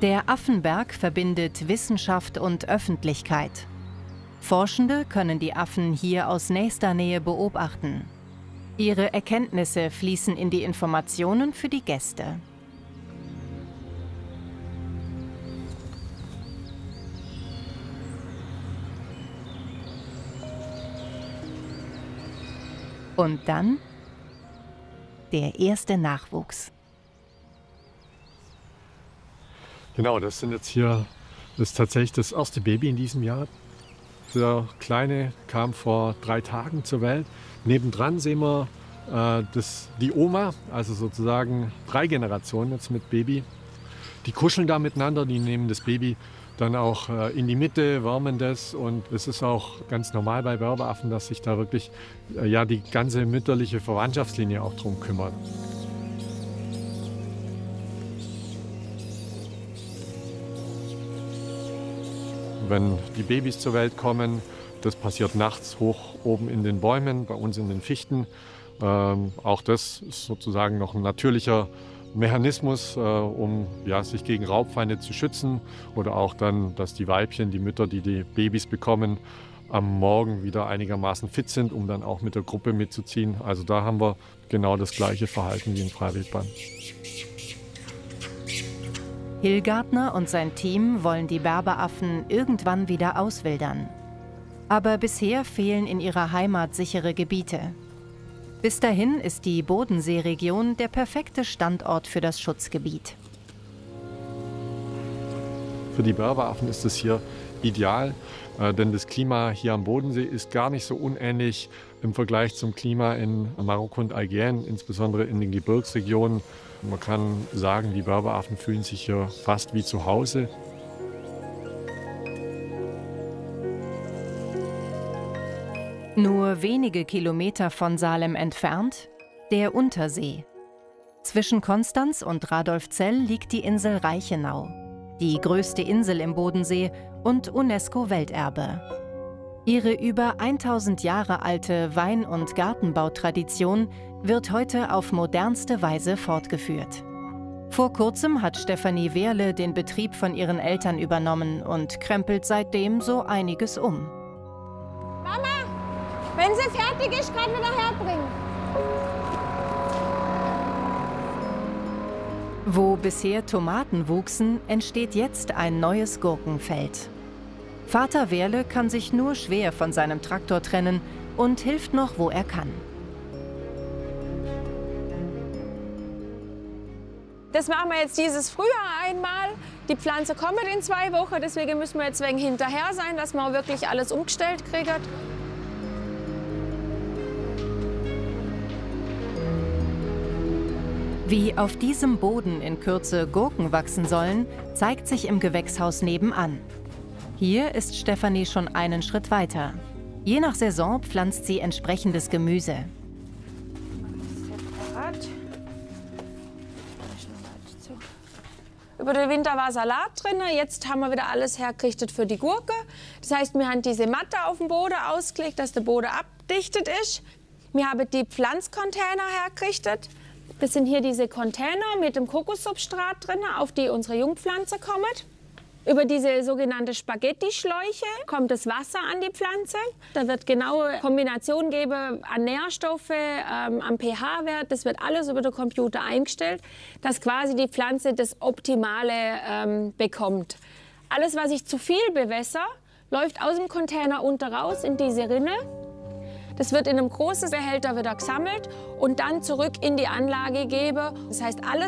Der Affenberg verbindet Wissenschaft und Öffentlichkeit. Forschende können die Affen hier aus nächster Nähe beobachten. Ihre Erkenntnisse fließen in die Informationen für die Gäste. Und dann der erste Nachwuchs. Genau, das ist tatsächlich das erste Baby in diesem Jahr. Der Kleine kam vor 3 Tagen zur Welt. Nebendran sehen wir die Oma, also sozusagen 3 Generationen jetzt mit Baby. Die kuscheln da miteinander, die nehmen das Baby dann auch in die Mitte, wärmen das. Und es ist auch ganz normal bei Berberaffen, dass sich da wirklich die ganze mütterliche Verwandtschaftslinie auch drum kümmert. Wenn die Babys zur Welt kommen, das passiert nachts hoch oben in den Bäumen, bei uns in den Fichten. Auch das ist sozusagen noch ein natürlicher Mechanismus, um sich gegen Raubfeinde zu schützen. Oder auch dann, dass die Weibchen, die Mütter, die die Babys bekommen, am Morgen wieder einigermaßen fit sind, um dann auch mit der Gruppe mitzuziehen. Also da haben wir genau das gleiche Verhalten wie im Freiwildbahn. Hillgartner und sein Team wollen die Berberaffen irgendwann wieder auswildern. Aber bisher fehlen in ihrer Heimat sichere Gebiete. Bis dahin ist die Bodenseeregion der perfekte Standort für das Schutzgebiet. Für die Berberaffen ist es hier ideal, denn das Klima hier am Bodensee ist gar nicht so unähnlich im Vergleich zum Klima in Marokko und Algerien, insbesondere in den Gebirgsregionen. Man kann sagen, die Berberaffen fühlen sich hier fast wie zu Hause. Nur wenige Kilometer von Salem entfernt der Untersee. Zwischen Konstanz und Radolfzell liegt die Insel Reichenau, die größte Insel im Bodensee und UNESCO-Welterbe. Ihre über 1000 Jahre alte Wein- und Gartenbautradition wird heute auf modernste Weise fortgeführt. Vor kurzem hat Stefanie Wehrle den Betrieb von ihren Eltern übernommen und krempelt seitdem so einiges um. Mama, wenn sie fertig ist, gerade wieder herbringen. Wo bisher Tomaten wuchsen, entsteht jetzt ein neues Gurkenfeld. Vater Wehrle kann sich nur schwer von seinem Traktor trennen und hilft noch, wo er kann. Das machen wir jetzt dieses Frühjahr einmal. Die Pflanze kommt in 2 Wochen, deswegen müssen wir jetzt ein wenig hinterher sein, dass wir wirklich alles umgestellt kriegen. Wie auf diesem Boden in Kürze Gurken wachsen sollen, zeigt sich im Gewächshaus nebenan. Hier ist Stefanie schon einen Schritt weiter. Je nach Saison pflanzt sie entsprechendes Gemüse. Über den Winter war Salat drin, jetzt haben wir wieder alles hergerichtet für die Gurke. Das heißt, wir haben diese Matte auf dem Boden ausgelegt, dass der Boden abdichtet ist. Wir haben die Pflanzcontainer hergerichtet. Das sind hier diese Container mit dem Kokossubstrat drin, auf die unsere Jungpflanze kommen. Über diese sogenannte Spaghetti-Schläuche kommt das Wasser an die Pflanze. Da wird genaue Kombination geben an Nährstoffe, am pH-Wert. Das wird alles über den Computer eingestellt, dass quasi die Pflanze das Optimale bekommt. Alles, was ich zu viel bewässer, läuft aus dem Container unten raus in diese Rinne. Das wird in einem großen Behälter wieder gesammelt und dann zurück in die Anlage gegeben. Das heißt, alles